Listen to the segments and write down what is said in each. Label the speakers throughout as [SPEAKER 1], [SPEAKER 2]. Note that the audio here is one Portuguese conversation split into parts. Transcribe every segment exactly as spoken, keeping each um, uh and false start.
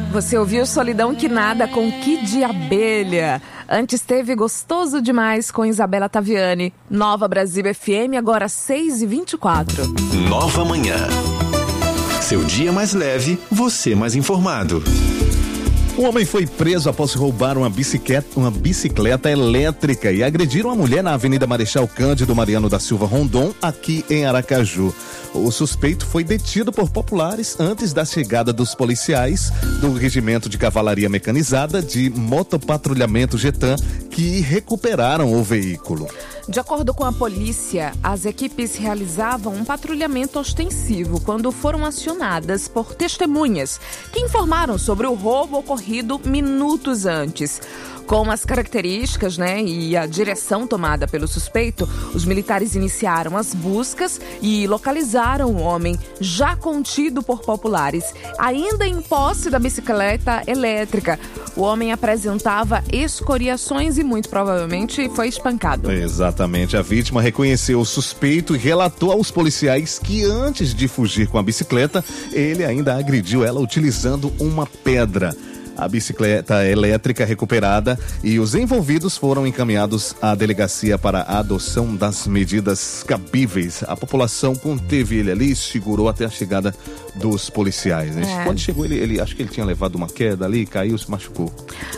[SPEAKER 1] Você ouviu Solidão Que Nada com Kid de Abelha. Antes teve Gostoso Demais com Isabela Taviani. Nova Brasil F M, agora seis e vinte e quatro.
[SPEAKER 2] Nova Manhã. Seu dia mais leve, você mais informado.
[SPEAKER 3] Um homem foi preso após roubar uma bicicleta, uma bicicleta elétrica e agredir uma mulher na Avenida Marechal Cândido Mariano da Silva Rondon, aqui em Aracaju. O suspeito foi detido por populares antes da chegada dos policiais do Regimento de Cavalaria Mecanizada de Motopatrulhamento Getan, que recuperaram o veículo.
[SPEAKER 1] De acordo com a polícia, as equipes realizavam um patrulhamento ostensivo quando foram acionadas por testemunhas que informaram sobre o roubo ocorrido minutos antes. Com as características, né, e a direção tomada pelo suspeito, os militares iniciaram as buscas e localizaram o homem já contido por populares, ainda em posse da bicicleta elétrica. O homem apresentava escoriações e muito provavelmente foi espancado.
[SPEAKER 3] Exatamente. A vítima reconheceu o suspeito e relatou aos policiais que antes de fugir com a bicicleta, ele ainda agrediu ela utilizando uma pedra. A bicicleta elétrica recuperada e os envolvidos foram encaminhados à delegacia para a adoção das medidas cabíveis. A população conteve ele ali e segurou até a chegada dos policiais, né? É. Quando chegou ele, ele, acho que ele tinha levado uma queda ali, caiu, se machucou.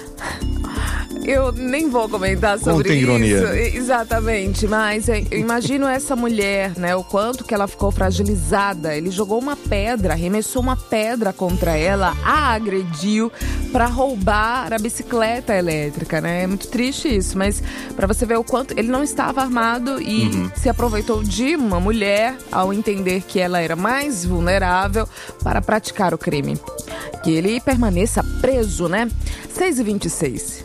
[SPEAKER 1] Eu nem vou comentar sobre
[SPEAKER 3] Contém ironia.
[SPEAKER 1] isso, exatamente, mas eu imagino essa mulher, né, o quanto que ela ficou fragilizada. Ele jogou uma pedra, arremessou uma pedra contra ela, a agrediu para roubar a bicicleta elétrica, né? É muito triste isso, mas para você ver o quanto ele não estava armado e uhum. se aproveitou de uma mulher ao entender que ela era mais vulnerável para praticar o crime. Que ele permaneça preso, né? seis e vinte e seis.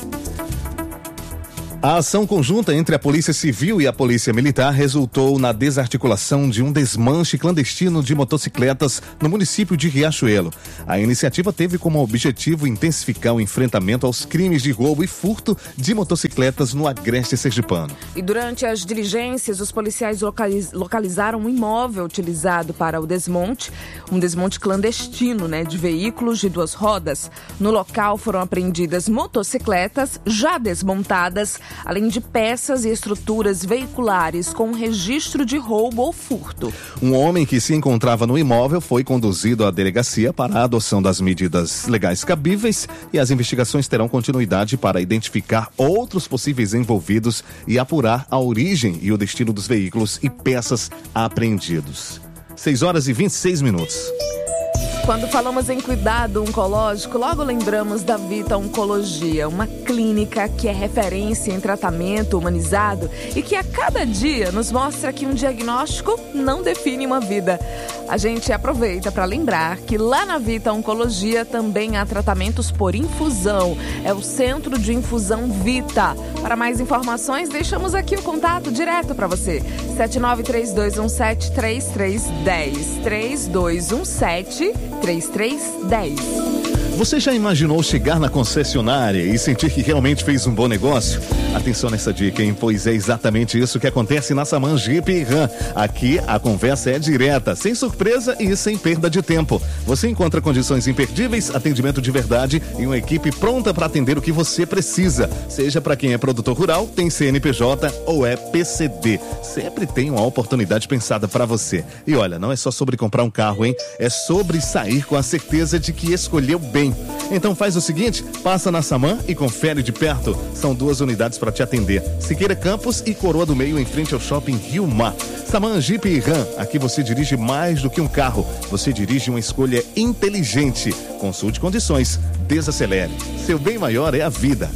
[SPEAKER 3] A ação conjunta entre a Polícia Civil e a Polícia Militar resultou na desarticulação de um desmanche clandestino de motocicletas no município de Riachuelo. A iniciativa teve como objetivo intensificar o enfrentamento aos crimes de roubo e furto de motocicletas no agreste sergipano.
[SPEAKER 1] E durante as diligências, os policiais localiz- localizaram um imóvel utilizado para o desmonte, um desmonte clandestino, né, de veículos de duas rodas. No local foram apreendidas motocicletas já desmontadas, além de peças e estruturas veiculares com registro de roubo ou furto.
[SPEAKER 3] Um homem que se encontrava no imóvel foi conduzido à delegacia para a adoção das medidas legais cabíveis e as investigações terão continuidade para identificar outros possíveis envolvidos e apurar a origem e o destino dos veículos e peças apreendidos. seis horas e vinte e seis minutos.
[SPEAKER 1] Quando falamos em cuidado oncológico, logo lembramos da Vita Oncologia, uma clínica que é referência em tratamento humanizado e que a cada dia nos mostra que um diagnóstico não define uma vida. A gente aproveita para lembrar que lá na Vita Oncologia também há tratamentos por infusão. É o Centro de Infusão Vita. Para mais informações, deixamos aqui o contato direto para você. sete nove três dois um sete três três um zero. três dois um sete três três um zero.
[SPEAKER 3] Você já imaginou chegar na concessionária e sentir que realmente fez um bom negócio? Atenção nessa dica, hein? Pois é exatamente isso que acontece na Saman Jeep e Ram. Aqui a conversa é direta, sem surpresa e sem perda de tempo. Você encontra condições imperdíveis, atendimento de verdade e uma equipe pronta para atender o que você precisa. Seja para quem é produtor rural, tem C N P J ou é P C D. Sempre tem uma oportunidade pensada para você. E olha, não é só sobre comprar um carro, hein? É sobre sair com a certeza de que escolheu bem. Então faz o seguinte, passa na Saman e confere de perto. São duas unidades para te atender. Siqueira Campos e Coroa do Meio, em frente ao Shopping Rio Mar. Saman Jeep e Ram, aqui você dirige mais do que um carro. Você dirige uma escolha inteligente. Consulte condições, desacelere. Seu bem maior é a vida.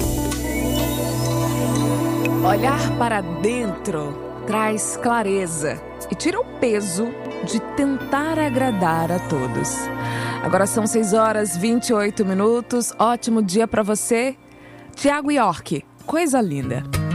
[SPEAKER 1] Olhar para dentro traz clareza e tira o peso de tentar agradar a todos. Agora são seis horas e vinte e oito minutos. Ótimo dia para você. Tiago York, coisa linda.